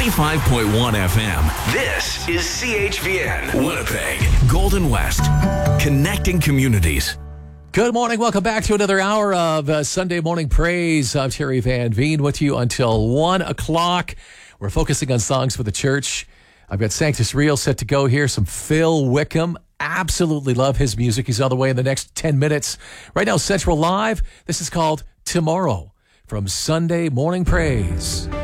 95.1 FM. This is CHVN, Winnipeg, Golden West, connecting communities. Good morning. Welcome back to another hour of Sunday Morning Praise. I'm Terry Van Veen with you until 1 o'clock. We're focusing on songs for the church. I've got Sanctus Real set to go here. Some Phil Wickham. Absolutely love his music. He's on the way in the next 10 minutes. Right now, Central Live. This is called Tomorrow from Sunday Morning Praise.